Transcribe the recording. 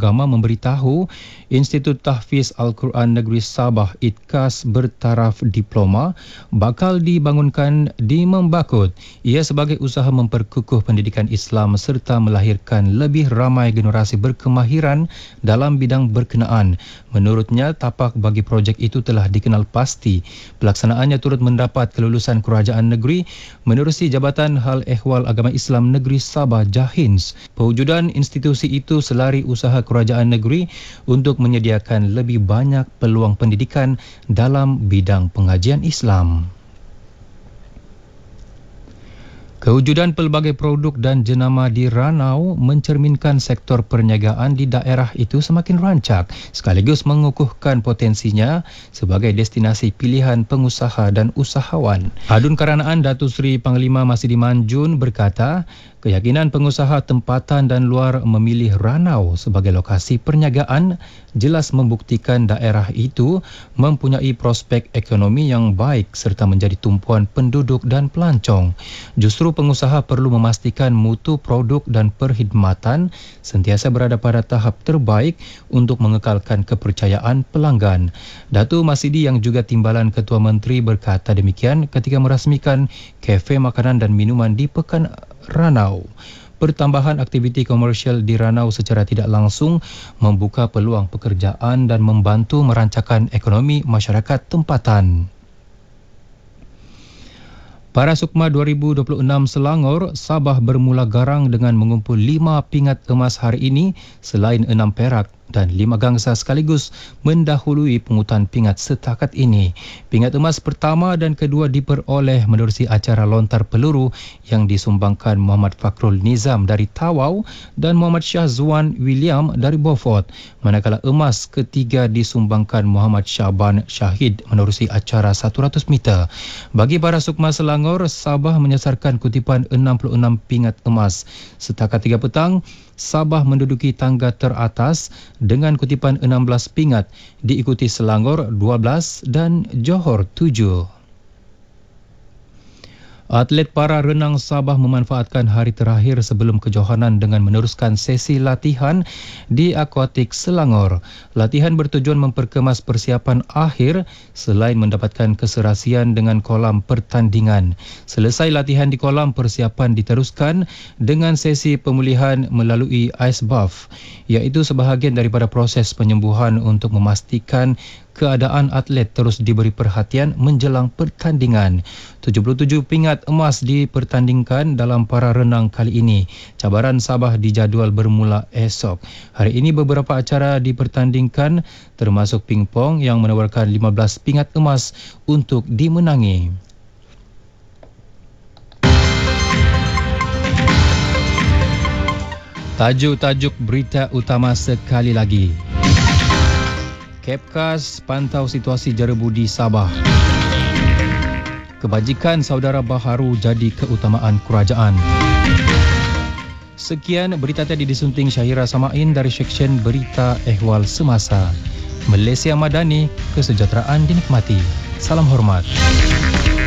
Agama memberitahu Institut Tahfiz Al-Quran Negeri Sabah ITKAS bertaraf diploma bakal dibangunkan di Membakut. Ia sebagai usaha memperkukuh pendidikan Islam serta melahirkan lebih ramai generasi berkemahiran dalam bidang berkenaan. Menurutnya, tapak bagi projek itu telah dikenal pasti. Pelaksanaannya turut mendapat kelulusan kerajaan negeri menerusi Jabatan Hal Ehwal Agama Islam Negeri Sabah JAHINS. Pewujudan institusi itu selari usaha kerajaan negeri untuk menyediakan lebih banyak peluang pendidikan dalam bidang pengajian Islam. Kewujudan pelbagai produk dan jenama di Ranau mencerminkan sektor perniagaan di daerah itu semakin rancak sekaligus mengukuhkan potensinya sebagai destinasi pilihan pengusaha dan usahawan. Adun Karanaan Datuk Seri Panglima Masidi Manjun berkata, keyakinan pengusaha tempatan dan luar memilih Ranau sebagai lokasi perniagaan jelas membuktikan daerah itu mempunyai prospek ekonomi yang baik serta menjadi tumpuan penduduk dan pelancong. Justru pengusaha perlu memastikan mutu produk dan perkhidmatan sentiasa berada pada tahap terbaik untuk mengekalkan kepercayaan pelanggan. Datuk Masidi yang juga Timbalan Ketua Menteri berkata demikian ketika merasmikan kafe makanan dan minuman di Pekan Ranau. Pertambahan aktiviti komersial di Ranau secara tidak langsung membuka peluang pekerjaan dan membantu merancangkan ekonomi masyarakat tempatan. Parasukma 2026 Selangor, Sabah bermula garang dengan mengumpul 5 pingat emas hari ini selain 6 perak dan 5 gangsa sekaligus mendahului pungutan pingat setakat ini. Pingat emas pertama dan kedua diperoleh menerusi acara lontar peluru yang disumbangkan Muhammad Fakrul Nizam dari Tawau dan Muhammad Syahzuan William dari Beaufort. Manakala emas ketiga disumbangkan Muhammad Syaban Syahid menerusi acara 100 meter. Bagi para sukma Selangor, Sabah menyasarkan kutipan 66 pingat emas. Setakat 3 petang, Sabah menduduki tangga teratas dengan kutipan 16 pingat, diikuti Selangor 12 dan Johor 7. Atlet para renang Sabah memanfaatkan hari terakhir sebelum kejohanan dengan meneruskan sesi latihan di Akuatik Selangor. Latihan bertujuan memperkemas persiapan akhir selain mendapatkan keserasian dengan kolam pertandingan. Selesai latihan di kolam, persiapan diteruskan dengan sesi pemulihan melalui ice bath, iaitu sebahagian daripada proses penyembuhan untuk memastikan keadaan atlet terus diberi perhatian menjelang pertandingan. 77 pingat emas dipertandingkan dalam para renang kali ini. Cabaran Sabah dijadual bermula esok. Hari ini beberapa acara dipertandingkan termasuk pingpong yang menawarkan 15 pingat emas untuk dimenangi. Tajuk-tajuk berita utama sekali lagi. Kepkas pantau situasi jerebu di Sabah. Kebajikan saudara baharu jadi keutamaan kerajaan. Sekian berita tadi disunting Syahira Samain dari Seksyen Berita Ehwal Semasa. Malaysia Madani, kesejahteraan dinikmati. Salam hormat.